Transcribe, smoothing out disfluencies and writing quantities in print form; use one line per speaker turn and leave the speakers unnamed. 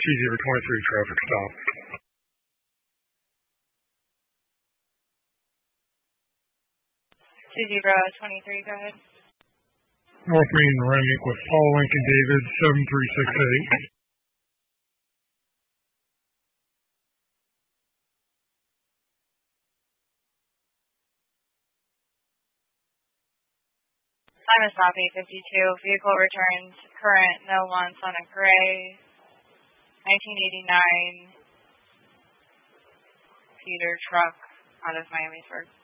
2-0-23 traffic stop.
2-0-23, go ahead.
North Main Remick with Paul Lincoln David, 7368.
Time is stop 8:52. Vehicle returns current, no wants on a gray 1989 Peter truck out of Miamisburg.